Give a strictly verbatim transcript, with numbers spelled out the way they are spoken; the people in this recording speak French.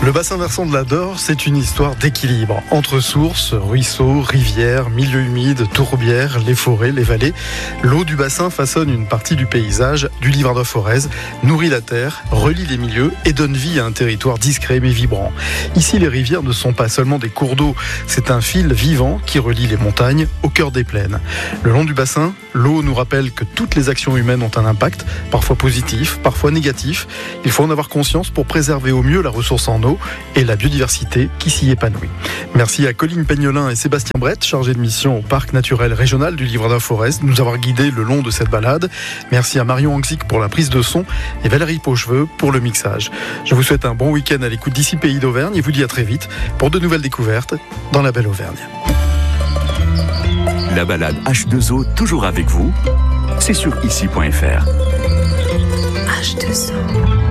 Le bassin versant de l'Adore, c'est une histoire d'équilibre entre sources, ruisseaux, rivières, milieux humides, tourbières, les forêts, les vallées. L'eau du bassin façonne une partie du paysage du Livre de Forez, nourrit la terre, relie les milieux et donne vie à un territoire discret mais vibrant. Ici, les rivières ne sont pas seulement des cours d'eau, c'est un fil vivant qui relie les montagnes au cœur des plaines. Le long du bassin, l'eau nous rappelle que toutes les actions humaines ont un impact, parfois positif, parfois négatif. Il faut en avoir conscience pour préserver au mieux la ressource en eau et la biodiversité qui s'y épanouit. Merci à Colline Peignolin et Sébastien Brett, chargés de mission au Parc naturel régional du Livre de Forez, de nous avoir guidés le long de cette balade. Merci à Marion Angzik pour la prise de son et Valérie Pocheveux pour le mixage. Je vous souhaite un bon week-end à l'écoute d'ici Pays d'Auvergne et vous dis à très vite pour de nouvelles découvertes dans la belle Auvergne. La balade H deux O, toujours avec vous, c'est sur ici point F R. H deux O